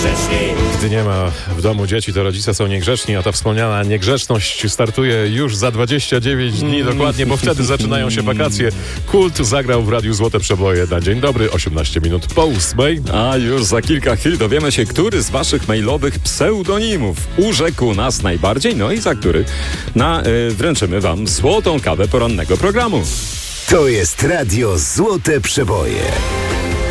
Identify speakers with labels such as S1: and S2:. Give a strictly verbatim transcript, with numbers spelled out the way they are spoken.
S1: niegrzeczni.
S2: Gdy nie ma w domu dzieci, to rodzice są niegrzeczni, a ta wspomniana niegrzeczność startuje już za dwadzieścia dziewięć dni dokładnie, bo wtedy zaczynają się wakacje. Kult zagrał w Radiu Złote Przeboje na dzień dobry, osiemnaście minut po ósmej.
S3: A już za kilka chwil dowiemy się, który z waszych mailowych pseudonimów urzekł nas najbardziej, no i za który na, y, wręczymy wam złotą kawę porannego programu.
S4: To jest Radio Złote Przeboje.